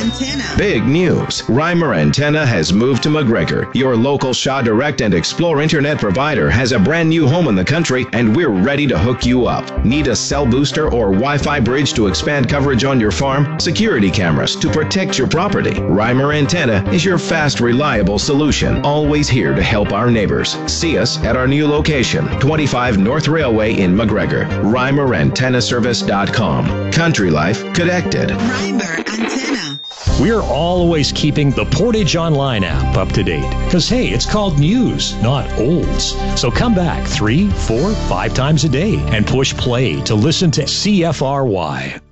Antenna. Big news. Reimer Antenna has moved to McGregor. Your local Shaw Direct and Explore internet provider has a brand new home in the country, and we're ready to hook you up. Need a cell booster or Wi-Fi bridge to expand coverage on your farm? Security cameras to protect your property? Reimer Antenna is your fast, reliable solution. Always here to help our neighbors. See us at our new location, 25 North Railway in McGregor. ReimerAntennaService.com. Country Life Connected. Reimer Antenna. We're always keeping the Portage Online app up to date. Because, hey, it's called news, not olds. So come back 3, 4, 5 times a day and push play to listen to CFRY.